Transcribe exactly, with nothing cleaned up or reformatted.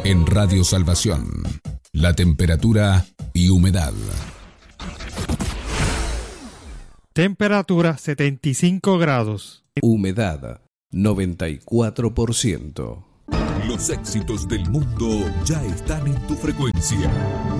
En Radio Salvación, la temperatura y humedad. Temperatura setenta y cinco grados. Humedad noventa y cuatro por ciento. Los éxitos del mundo ya están en tu frecuencia.